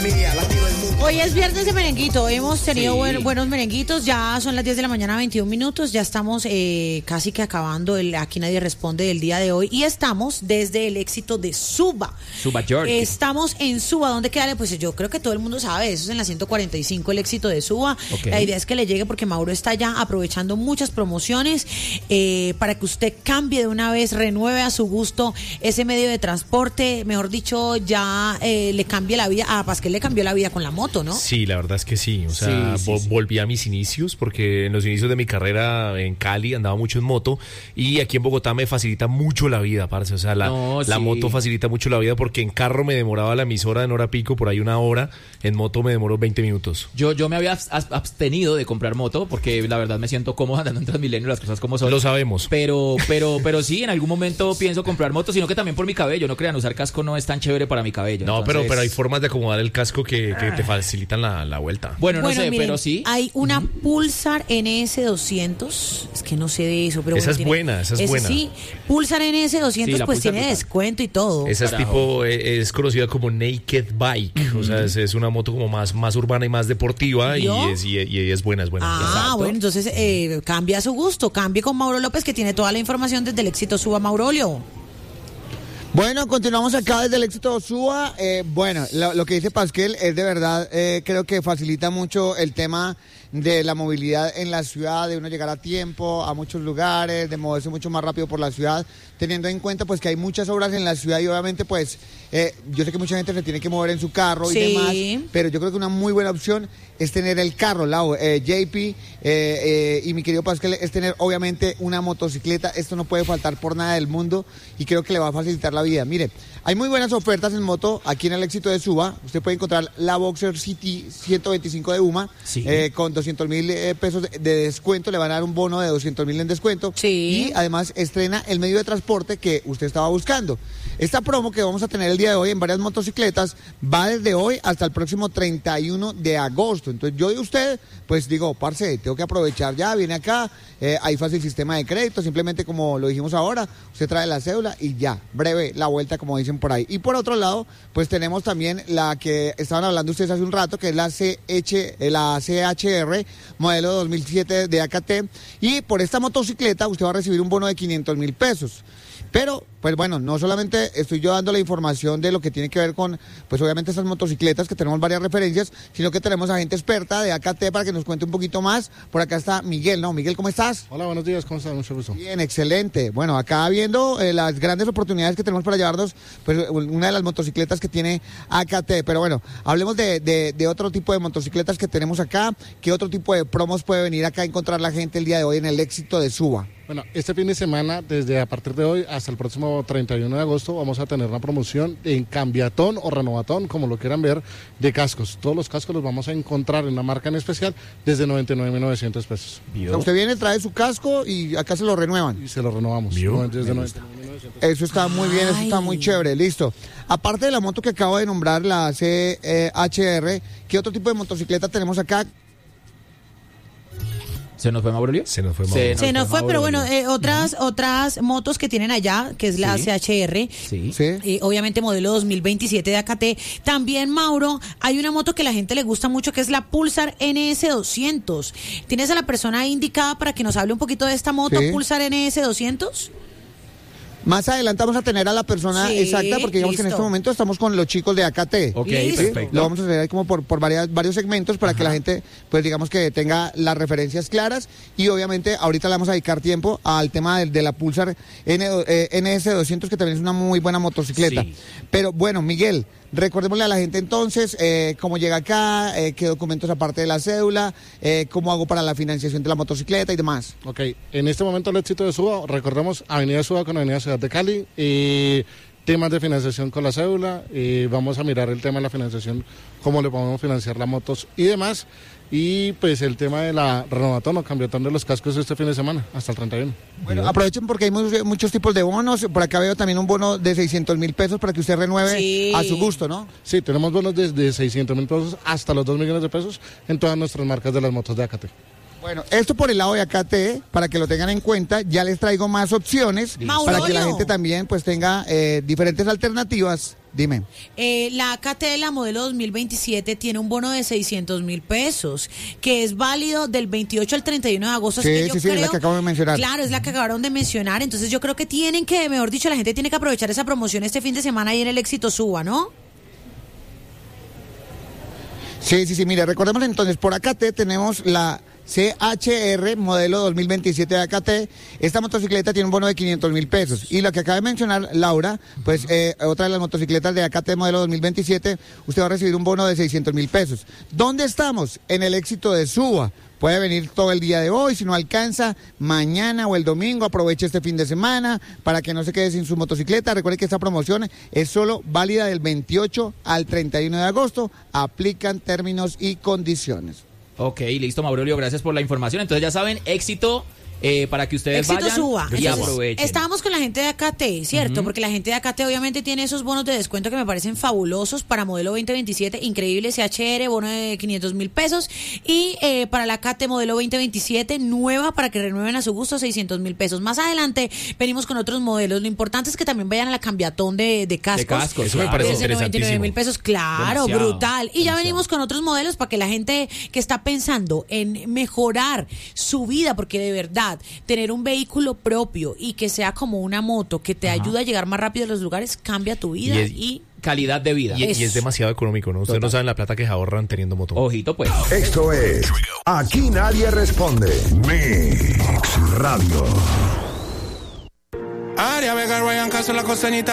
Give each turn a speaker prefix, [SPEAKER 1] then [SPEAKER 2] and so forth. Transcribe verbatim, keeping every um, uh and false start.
[SPEAKER 1] mía, la tiro el mundo.
[SPEAKER 2] Hoy es viernes de merenguito, hemos tenido sí. buen, buenos merenguitos, ya son las diez de la mañana, veintiún minutos, ya estamos eh, casi que acabando el Aquí Nadie Responde del día de hoy y estamos desde el éxito de Suba.
[SPEAKER 3] Suba George.
[SPEAKER 2] Estamos en Suba, ¿dónde queda? Pues yo creo que todo el mundo sabe, eso es en la ciento cuarenta y cinco el éxito de Suba. Okay. La idea es que le llegue porque Mauro está ya aprovechando muchas promociones eh, para que usted cambie de una vez, renueve a su gusto ese medio de transporte, mejor dicho, ya eh, le cambie la vida. A Pasquel le cambió la vida con la moto, ¿no?
[SPEAKER 4] Sí, la verdad es que sí, o sea, sí, sí, vo- sí. volví a mis inicios porque en los inicios de mi carrera en Cali andaba mucho en moto y aquí en Bogotá me facilita mucho la vida, parce, o sea, la,
[SPEAKER 3] no,
[SPEAKER 4] la
[SPEAKER 3] sí.
[SPEAKER 4] moto facilita mucho la vida porque en carro me demoraba la emisora en hora pico, por ahí una hora, en moto me demoró veinte minutos.
[SPEAKER 3] Yo yo me había abstenido de comprar moto porque la verdad me siento cómodo andando en Transmilenio, las cosas como son.
[SPEAKER 4] Lo sabemos.
[SPEAKER 3] Pero pero pero sí, en algún momento pienso comprar moto, sino que también por mi cabello, no crean, usar casco no es tan chévere para mi cabello.
[SPEAKER 4] No,
[SPEAKER 3] entonces...
[SPEAKER 4] pero pero hay formas de acomodar el casco que, que te facilitan la, la vuelta.
[SPEAKER 3] Bueno, no
[SPEAKER 2] bueno,
[SPEAKER 3] sé,
[SPEAKER 2] miren,
[SPEAKER 3] pero sí.
[SPEAKER 2] Hay una uh-huh. Pulsar N S doscientos, es que no sé de eso, pero
[SPEAKER 4] esa
[SPEAKER 2] bueno,
[SPEAKER 4] es
[SPEAKER 2] tiene,
[SPEAKER 4] buena, esa es
[SPEAKER 2] ese
[SPEAKER 4] buena.
[SPEAKER 2] Sí, Pulsar N S doscientos sí, pues tiene Pulsar. Descuento y todo.
[SPEAKER 4] Esa es
[SPEAKER 3] Carajo.
[SPEAKER 4] tipo, es conocida como Naked Bike, uh-huh. o sea, es, es una moto como más, más urbana y más deportiva y es, y, y es buena, es buena.
[SPEAKER 2] Ah,
[SPEAKER 4] Exacto.
[SPEAKER 2] Bueno, entonces eh, cambia a su gusto, cambie con Mauro López que tiene toda la información desde el éxito Suba. Maurolio.
[SPEAKER 5] Bueno, continuamos acá desde el éxito Suba. Eh, bueno, lo, lo que dice Pasquel es de verdad, eh, creo que facilita mucho el tema de la movilidad en la ciudad, de uno llegar a tiempo a muchos lugares, de moverse mucho más rápido por la ciudad, teniendo en cuenta pues que hay muchas obras en la ciudad y obviamente pues eh, yo sé que mucha gente se tiene que mover en su carro
[SPEAKER 2] sí.
[SPEAKER 5] y demás, pero yo creo que una muy buena opción es tener el carro, Lau, eh, J P eh, eh, y mi querido Pasquel, es tener obviamente una motocicleta. Esto no puede faltar por nada del mundo y creo que le va a facilitar la vida. Mire, hay muy buenas ofertas en moto aquí en el éxito de Suba. Usted puede encontrar la Boxer City ciento veinticinco de UMA
[SPEAKER 3] sí.
[SPEAKER 5] eh, con doscientos mil eh, pesos de, de descuento, le van a dar un bono de doscientos mil en descuento
[SPEAKER 2] sí.
[SPEAKER 5] y además estrena el medio de transporte que usted estaba buscando. Esta promo que vamos a tener el día de hoy en varias motocicletas va desde hoy hasta el próximo treinta y uno de agosto. Entonces yo y usted, pues digo, parce, tengo que aprovechar ya, viene acá, eh, hay fácil sistema de crédito, simplemente como lo dijimos ahora, usted trae la cédula y ya, breve la vuelta como dicen por ahí. Y por otro lado, pues tenemos también la que estaban hablando ustedes hace un rato, que es la C H, la C H R, modelo dos mil siete de A K T, y por esta motocicleta usted va a recibir un bono de quinientos mil pesos. Pero, pues bueno, no solamente estoy yo dando la información de lo que tiene que ver con, pues obviamente esas motocicletas, que tenemos varias referencias, sino que tenemos a gente experta de A K T para que nos cuente un poquito más. Por acá está Miguel, ¿no? Miguel, ¿cómo estás?
[SPEAKER 6] Hola, buenos días, ¿cómo estás? Mucho gusto.
[SPEAKER 5] Bien, excelente. Bueno, acá viendo eh, las grandes oportunidades que tenemos para llevarnos, pues una de las motocicletas que tiene A K T. Pero bueno, hablemos de, de, de otro tipo de motocicletas que tenemos acá. ¿Qué otro tipo de promos puede venir acá a encontrar la gente el día de hoy en el éxito de Suba?
[SPEAKER 6] Bueno, este fin de semana, desde a partir de hoy hasta el próximo treinta y uno de agosto, vamos a tener una promoción en cambiatón o renovatón, como lo quieran ver, de cascos. Todos los cascos los vamos a encontrar en una marca en especial desde noventa y nueve mil novecientos pesos.
[SPEAKER 5] O sea, usted viene, trae su casco y acá se lo renuevan.
[SPEAKER 6] Y se lo renovamos.
[SPEAKER 5] ¿Vio?
[SPEAKER 6] Desde noventa y nueve mil novecientos pesos.
[SPEAKER 5] Eso está muy bien, eso está muy chévere, listo. Aparte de la moto que acabo de nombrar, la C H R, ¿qué otro tipo de motocicleta tenemos acá?
[SPEAKER 3] ¿Se nos fue Maurolio?
[SPEAKER 4] Se nos fue Mauro.
[SPEAKER 2] Se nos, Se nos fue,
[SPEAKER 3] Mauro,
[SPEAKER 2] pero bueno, eh, otras uh-huh. otras motos que tienen allá, que es la sí. C H R,
[SPEAKER 3] sí.
[SPEAKER 2] eh, obviamente modelo dos mil veintisiete de A K T. También, Mauro, hay una moto que a la gente le gusta mucho, que es la Pulsar N S doscientos. ¿Tienes a la persona indicada para que nos hable un poquito de esta moto, sí. Pulsar N S doscientos?
[SPEAKER 5] Más adelante vamos a tener a la persona sí, exacta, porque digamos listo. Que en este momento estamos con los chicos de A K T.
[SPEAKER 3] Ok,
[SPEAKER 5] ¿sí?
[SPEAKER 3] perfecto.
[SPEAKER 5] Lo vamos a hacer ahí como por, por varias, varios segmentos para Ajá. que la gente, pues digamos que tenga las referencias claras. Y obviamente ahorita le vamos a dedicar tiempo al tema de, de la Pulsar N, eh, N S doscientos, que también es una muy buena motocicleta. Sí. Pero bueno, Miguel, recordémosle a la gente entonces eh, cómo llega acá, eh, qué documentos aparte de la cédula, eh, cómo hago para la financiación de la motocicleta y demás.
[SPEAKER 6] Ok, en este momento el éxito de Suba, recordemos Avenida Suba con Avenida Ciudad de Cali y temas de financiación con la cédula, y vamos a mirar el tema de la financiación, cómo le podemos financiar las motos y demás, y pues el tema de la renovatón o cambiatón de los cascos este fin de semana, hasta el treinta y uno.
[SPEAKER 5] Bueno, aprovechen porque hay muchos, muchos tipos de bonos. Por acá veo también un bono de seiscientos mil pesos para que usted renueve sí. a su gusto, ¿no?
[SPEAKER 6] Sí, tenemos bonos desde seiscientos mil pesos hasta los dos millones de pesos en todas nuestras marcas de las motos de A K T.
[SPEAKER 5] Bueno, esto por el lado de A K T, para que lo tengan en cuenta, ya les traigo más opciones,
[SPEAKER 2] Mauro,
[SPEAKER 5] para que la
[SPEAKER 2] yo.
[SPEAKER 5] gente también pues tenga eh, diferentes alternativas Dime.
[SPEAKER 2] Eh, la A K T, la modelo dos mil veintisiete, tiene un bono de seiscientos mil pesos, que es válido del veintiocho al treinta y uno de agosto.
[SPEAKER 5] Sí,
[SPEAKER 2] que yo
[SPEAKER 5] sí, sí,
[SPEAKER 2] creo,
[SPEAKER 5] es la que acabo de mencionar.
[SPEAKER 2] Claro, es la que acabaron de mencionar. Entonces yo creo que tienen que, mejor dicho, la gente tiene que aprovechar esa promoción este fin de semana ahí en el Éxito Suba, ¿no?
[SPEAKER 5] Sí, sí, sí, mire, recordemos entonces, por A K T tenemos la C H R modelo dos mil veintisiete de A K T. Esta motocicleta tiene un bono de quinientos mil pesos. Y la que acaba de mencionar Laura, pues eh, otra de las motocicletas de A K T modelo dos mil veintisiete, usted va a recibir un bono de seiscientos mil pesos. ¿Dónde estamos? En el Éxito de Suba. Puede venir todo el día de hoy, si no alcanza, mañana o el domingo, aproveche este fin de semana para que no se quede sin su motocicleta. Recuerde que esta promoción es solo válida del veintiocho al treinta y uno de agosto. Aplican términos y condiciones.
[SPEAKER 3] Ok, listo, Maurelio, gracias por la información. Entonces ya saben, éxito eh, para que ustedes
[SPEAKER 2] Éxito
[SPEAKER 3] vayan
[SPEAKER 2] Suba.
[SPEAKER 3] y
[SPEAKER 2] Entonces,
[SPEAKER 3] aprovechen.
[SPEAKER 2] estábamos con la gente de A K T, ¿cierto? Uh-huh. Porque la gente de A K T obviamente tiene esos bonos de descuento que me parecen fabulosos para modelo veinte veintisiete, increíble C H R, bono de quinientos mil pesos. Y eh, para la A K T modelo veinte veintisiete, nueva para que renueven a su gusto, seiscientos mil pesos. Más adelante venimos con otros modelos. Lo importante es que también vayan a la cambiatón de, de cascos.
[SPEAKER 3] De cascos,
[SPEAKER 4] eso me parece interesantísimo.
[SPEAKER 2] noventa y nueve mil pesos, claro,
[SPEAKER 3] Demasiado,
[SPEAKER 2] brutal. Y ya
[SPEAKER 3] demasiado.
[SPEAKER 2] venimos con otros modelos para que la gente que está pensando en mejorar su vida, porque de verdad, tener un vehículo propio y que sea como una moto que te Ajá. ayuda a llegar más rápido a los lugares, cambia tu vida y, es, y
[SPEAKER 3] calidad de vida.
[SPEAKER 4] Y, y es demasiado económico, ¿no? Ustedes no saben la plata que se ahorran teniendo moto.
[SPEAKER 3] Ojito, pues.
[SPEAKER 1] Esto es Aquí Nadie Responde. Mix Radio.
[SPEAKER 7] Aria Vega, Ryan Castro, la costeñita.